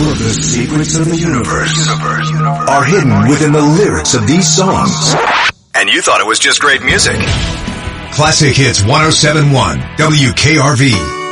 All of the secrets of the universe are hidden within the lyrics of these songs. And you thought it was just great music. Classic Hits 107.1 WKRV.